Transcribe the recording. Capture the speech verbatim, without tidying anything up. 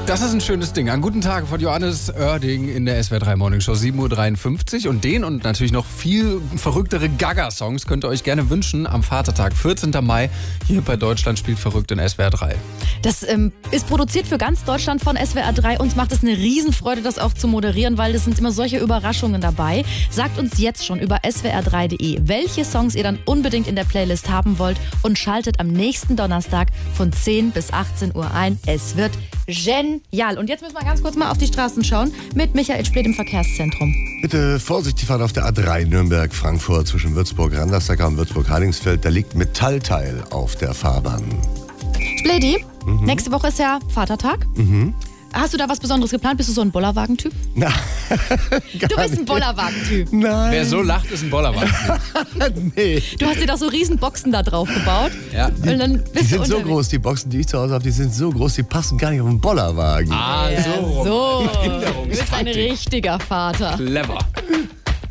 Das ist ein schönes Ding. Einen guten Tag von Johannes Oerding in der S W R drei Morning Show, sieben Uhr dreiundfünfzig. Und den und natürlich noch viel verrücktere Gaga-Songs könnt ihr euch gerne wünschen am Vatertag, vierzehnten Mai, hier bei Deutschland spielt verrückt in S W R drei. Das ähm, ist produziert für ganz Deutschland von S W R drei. Uns macht es eine Riesenfreude, das auch zu moderieren, weil es sind immer solche Überraschungen dabei. Sagt uns jetzt schon über S W R drei punkt de, welche Songs ihr dann unbedingt in der Playlist haben wollt und schaltet am nächsten Donnerstag von zehn bis achtzehn Uhr ein. Es wird genial. Und jetzt müssen wir ganz kurz mal auf die Straßen schauen mit Michael Splitt im Verkehrszentrum. Bitte vorsichtig fahren auf der A drei Nürnberg-Frankfurt zwischen Würzburg-Randersacker und Würzburg-Hardingsfeld. Da liegt Metallteil auf der Fahrbahn. Spledi, mhm. nächste Woche ist ja Vatertag. Mhm. Hast du da was Besonderes geplant? Bist du so ein Bollerwagen-Typ? Na, du bist ein Bollerwagen-Typ. Nein. Wer so lacht, ist ein Bollerwagen. Nee. Du hast dir doch so riesen Boxen da drauf gebaut. Ja. Und dann bist Die sind du so unterwegs. groß, die Boxen, die ich zu Hause habe, die sind so groß, die passen gar nicht auf einen Bollerwagen. Ah, Ja, so. so. Du bist ein Behinderungstaktik. richtiger Vater. Clever.